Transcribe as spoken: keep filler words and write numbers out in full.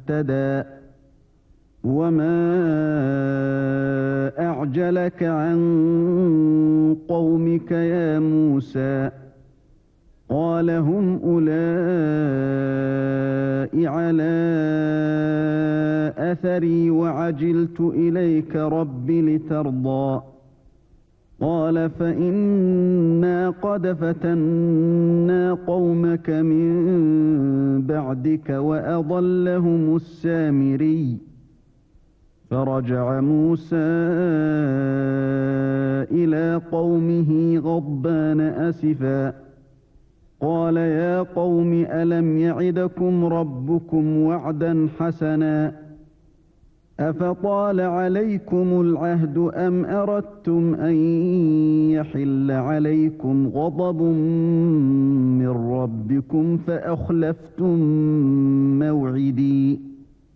مهتدى وما أعجلك عن قومك يا موسى قال هم أولئك على أثري وعجلت إليك رب لترضى قال فإنا قد فتنا قومك من بعدك وأضلهم السامري فرجع موسى إلى قومه غضبان أسفا قال يا قوم ألم يعدكم ربكم وعدا حسنا أفطال عليكم العهد أم أردتم أن يحل عليكم غضب من ربكم فأخلفتم موعدي